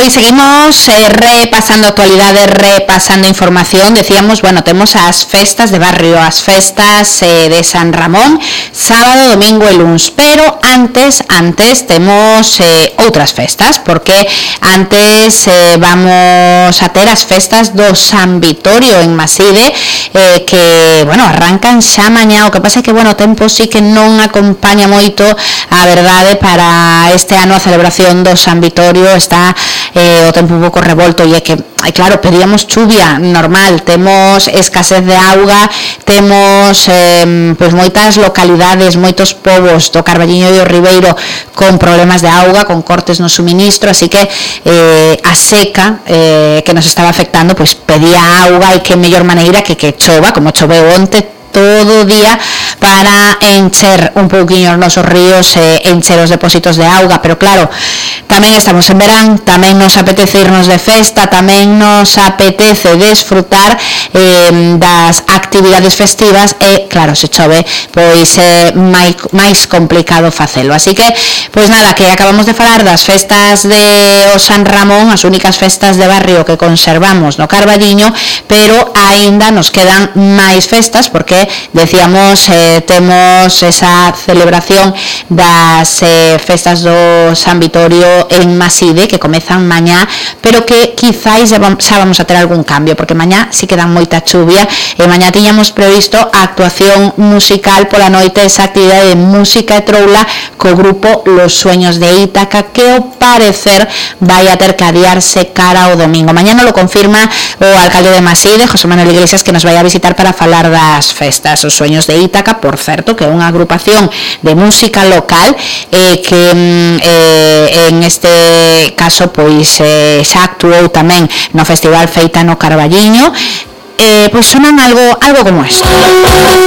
seguimos repasando actualidades, repasando información. Decíamos, bueno, temos as festas de barrio, as festas de San Ramón, sábado, domingo e luns, pero antes temos outras festas, porque antes vamos a ter as festas do San Vitorio en Maside, que, bueno, arrancan xa mañá. O que pasa é que, bueno, o tempo sí que non acompaña moito, a verdade, para este ano a celebración do San Vitorio. Está o tempo un pouco revolto, e é que, claro, pedíamos chuvia normal, temos escasez de auga, temos pois moitas localidades, moitos povos do Carballiño e o Ribeiro con problemas de auga, con cortes no suministro, así que a seca que nos estaba afectando, pois pedía auga, e que mellor maneira que chova, como choveu onte todo o día, para encher un pouquiño os nosos ríos, encher os depósitos de auga. Pero claro, tamén estamos en verán, tamén nos apetece irnos de festa, tamén nos apetece desfrutar das actividades festivas, e claro, se chove, pois é máis complicado facelo. Así que, pois nada, que acabamos de falar das festas de o San Ramón, as únicas festas de barrio que conservamos no Carballiño, pero aínda nos quedan máis festas, porque decíamos, temos esa celebración das festas do San Vitorio en Maside, que comezan mañá, pero que quizáis xa vamos a ter algún cambio, porque mañá sí que dan moita chuvia, e mañá tiñamos previsto a actuación musical pola noite, esa actividade de música e troula co grupo Los Sueños de Ítaca, que ao parecer vai a ter que adiarse cara ao domingo. Mañá non lo confirma o alcalde de Maside, José Manuel Iglesias, que nos vai a visitar para falar das festas. Os Sueños de Ítaca, por certo, que é unha agrupación de música local, que en este caso pois xa actuou tamén no Festival Feita no Carballiño. Pois sonan algo como isto.